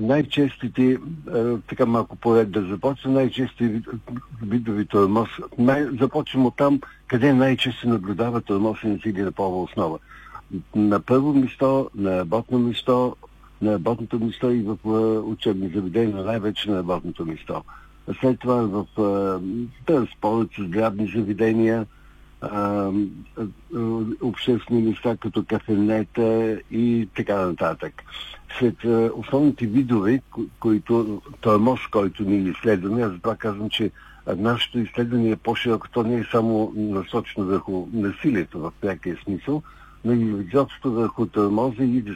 най-честите, така малко поред да започна, най-чести видови тормоз. Започвам от там, къде най-често наблюдава тормоз и насилие на полова основа. На първо место, на работното место и в учебни заведения, най-вече на работното место. След това в транспорт, с здравни заведения, обществени места като кафенета и така нататък. След основните видове, които тормоз, който ние изследваме, аз затова казвам, че нашето изследване е по-широко, то не е само насочено върху насилието в прякия смисъл, но и изобщо върху тормоза и